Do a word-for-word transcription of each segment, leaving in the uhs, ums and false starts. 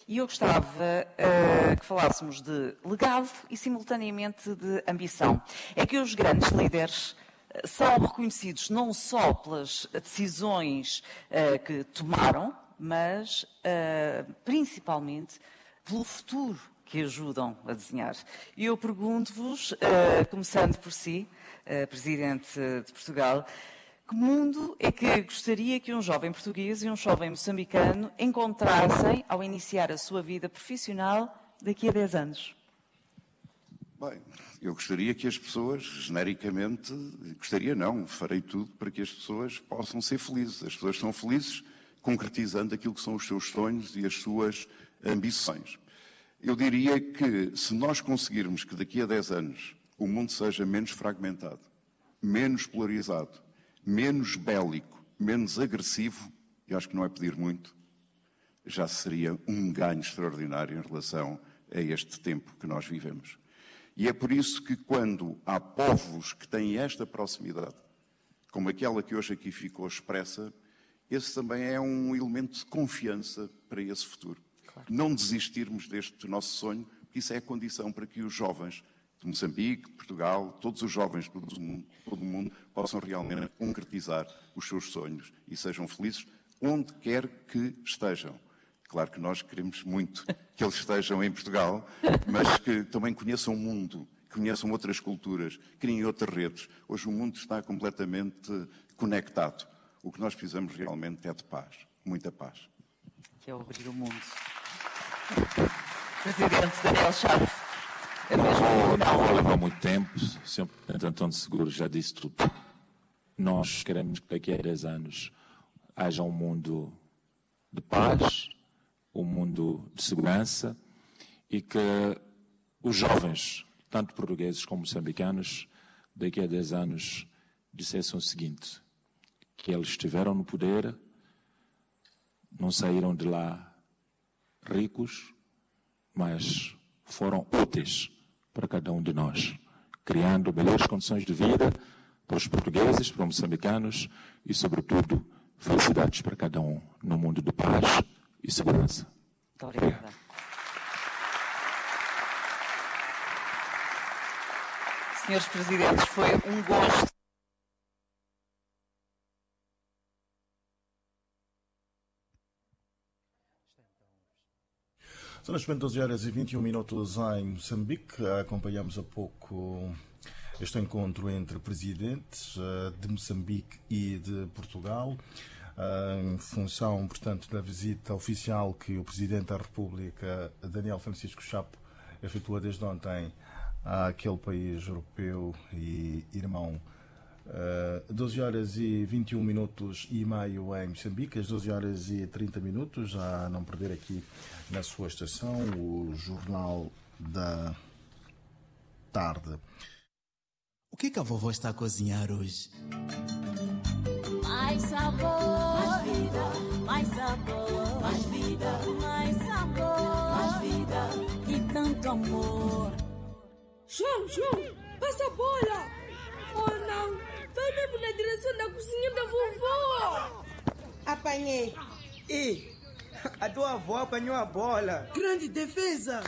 E eu gostava uh, que falássemos de legado e, simultaneamente, de ambição. É que os grandes líderes são reconhecidos não só pelas decisões uh, que tomaram, mas uh, principalmente pelo futuro que ajudam a desenhar. E eu pergunto-vos, uh, começando por si, uh, Presidente de Portugal, que mundo é que gostaria que um jovem português e um jovem moçambicano encontrassem ao iniciar a sua vida profissional daqui a dez anos? Bem, eu gostaria que as pessoas, genericamente, gostaria não, farei tudo para que as pessoas possam ser felizes. As pessoas são felizes concretizando aquilo que são os seus sonhos e as suas ambições. Eu diria que se nós conseguirmos que daqui a dez anos o mundo seja menos fragmentado, menos polarizado, menos bélico, menos agressivo, e acho que não é pedir muito, já seria um ganho extraordinário em relação a este tempo que nós vivemos. E é por isso que quando há povos que têm esta proximidade, como aquela que hoje aqui ficou expressa, esse também é um elemento de confiança para esse futuro. Claro. Não desistirmos deste nosso sonho, porque isso é a condição para que os jovens de Moçambique, Portugal, todos os jovens de todo o mundo, todo o mundo possam realmente concretizar os seus sonhos e sejam felizes onde quer que estejam. Claro que nós queremos muito que eles estejam em Portugal, mas que também conheçam o mundo, que conheçam outras culturas, criem outras redes. Hoje o mundo está completamente conectado. O que nós precisamos realmente é de paz, muita paz. Que é abrir o mundo. Presidente Daniel Chaves. É não, vou, não vou levar muito tempo, o senhor Antônio Seguro já disse tudo. Nós queremos que daqui a dez anos haja um mundo de paz, um mundo de segurança e que os jovens, tanto portugueses como moçambicanos, daqui a dez anos dissessem o seguinte, que eles estiveram no poder, não saíram de lá ricos, mas foram úteis para cada um de nós, criando melhores condições de vida para os portugueses, para os moçambicanos e, sobretudo, felicidades para cada um no mundo de paz e segurança. Muito obrigada. Senhores Presidentes, foi um gosto. São nas doze horas e vinte e um minutos em Moçambique. Acompanhamos há pouco este encontro entre presidentes de Moçambique e de Portugal, em função, portanto, da visita oficial que o Presidente da República, Daniel Francisco Chapo, efetua desde ontem àquele país europeu e irmão. Uh, doze horas e vinte e um minutos e meio em Moçambique, às doze horas e trinta minutos, já não perder aqui na sua estação o Jornal da Tarde. O que, que a vovó está a cozinhar hoje? Mais sabor, mais vida, mais sabor, mais vida, mais sabor, mais vida e tanto amor. João, João, passa a bola! Oh não, vai mesmo na direção da cozinha da vovó! Apanhei. E a tua avó apanhou a bola. Grande defesa!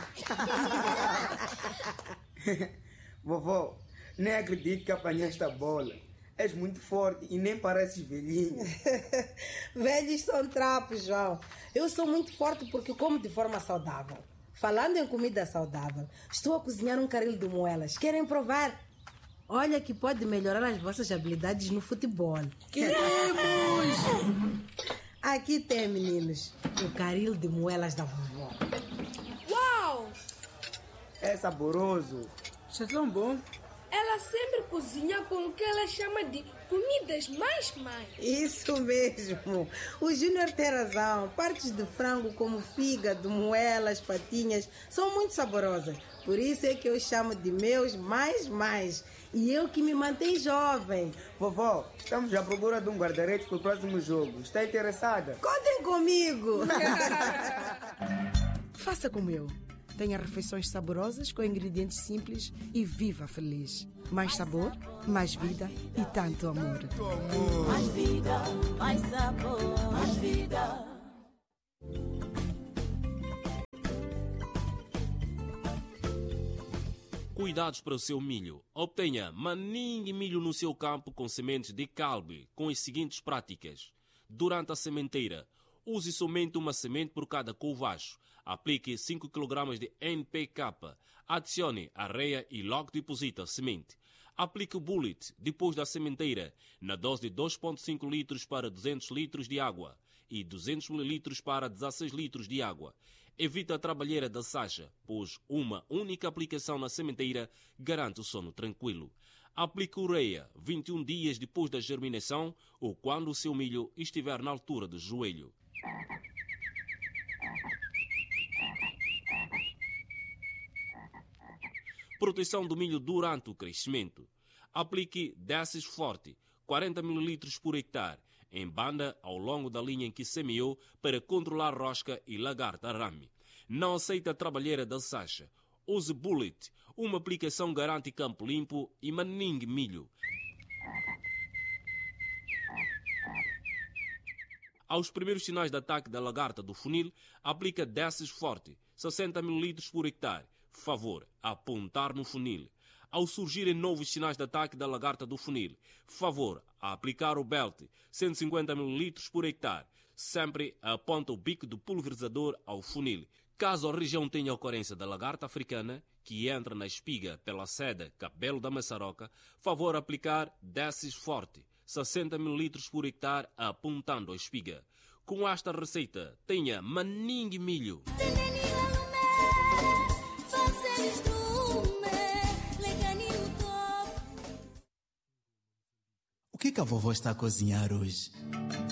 Vovó, nem acredito que apanhaste a bola. És muito forte e nem pareces velhinho. Velhos são trapos, João. Eu sou muito forte porque como de forma saudável. Falando em comida saudável, estou a cozinhar um caril de moelas. Querem provar? Olha que pode melhorar as vossas habilidades no futebol. Queremos! Aqui tem, meninos, o caril de moelas da vovó. Uau! É saboroso. Isso é tão bom. Ela sempre cozinha com o que ela chama de comidas mais mais. Isso mesmo. O Júnior tem razão. Partes de frango como fígado, moelas, patinhas são muito saborosas. Por isso é que eu chamo de meus mais mais. E eu que me mantenho jovem. Vovó, estamos à procura de um guarda-redes para o próximo jogo. Está interessada? Contem comigo. Faça como eu. Tenha refeições saborosas com ingredientes simples e viva feliz. Mais sabor, mais vida e tanto amor. Mais vida, mais sabor, mais vida. Cuidados para o seu milho. Obtenha maningue milho no seu campo com sementes de calbe, com as seguintes práticas. Durante a sementeira, use somente uma semente por cada covacho. Aplique cinco quilogramas de N P K. Adicione areia e logo deposite a semente. Aplique o bullet depois da sementeira, na dose de dois vírgula cinco litros para duzentos litros de água e duzentos mililitros para dezesseis litros de água. Evite a trabalheira da sacha, pois uma única aplicação na sementeira garante o sono tranquilo. Aplique ureia vinte e um dias depois da germinação ou quando o seu milho estiver na altura do joelho. Proteção do milho durante o crescimento. Aplique Desses Forte, quarenta mililitros por hectare, em banda ao longo da linha em que semeou para controlar rosca e lagarta rame. Não aceita a trabalheira da sacha. Use bullet. Uma aplicação garante campo limpo e maningue milho. Aos primeiros sinais de ataque da lagarta do funil, aplica Desses Forte, sessenta mililitros por hectare. Favor, apontar no funil. Ao surgirem novos sinais de ataque da lagarta do funil, favor, a aplicar o belt, cento e cinquenta mililitros por hectare. Sempre aponta o bico do pulverizador ao funil. Caso a região tenha ocorrência da lagarta africana, que entra na espiga pela seda cabelo da maçaroca, favor aplicar Desses Forte, sessenta mililitros por hectare, apontando a espiga. Com esta receita, tenha maningue milho. O que, que a vovó está a cozinhar hoje?